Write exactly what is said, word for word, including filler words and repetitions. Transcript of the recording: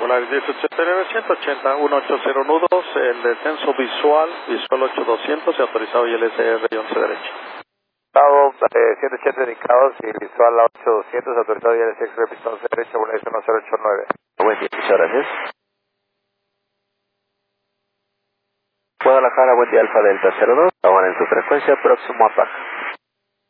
Volaris dieciocho nueve ciento ochenta, uno ocho cero nudos, el descenso visual, visual ocho doscientos y autorizado I L S R y once derecho. Bravo, eh, ciento ochenta indicados y visual a ocho doscientos, autorizado I L S R pistón derecho, Volaris uno cero ocho nueve. Buen día, muchas gracias. Guadalajara, buen día, Alfa Delta cero dos, ahora en su frecuencia, próximo a Paca.